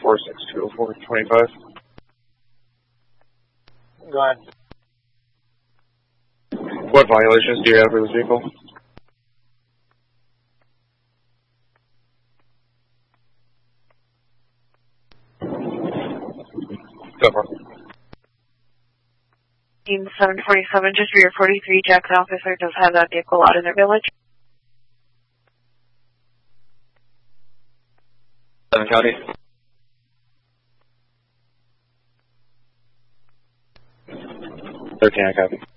4620425. Go ahead. What violations do you have for this vehicle? Go for it. 747, just for your 43 Jackson officer does have that vehicle out in their village. 7 County. 13, I copy.